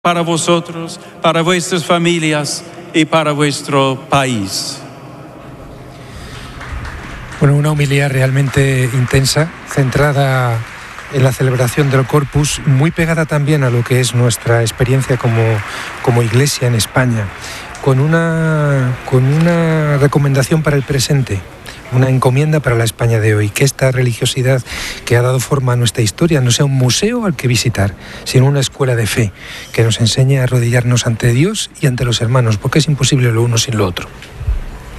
para vosotros, para vuestras familias y para vuestro país. Bueno, una homilía realmente intensa, centrada en la celebración del Corpus, muy pegada también a lo que es nuestra experiencia como Iglesia en España, con una recomendación para el presente, una encomienda para la España de hoy, que esta religiosidad que ha dado forma a nuestra historia no sea un museo al que visitar, sino una escuela de fe que nos enseñe a arrodillarnos ante Dios y ante los hermanos, porque es imposible lo uno sin lo otro.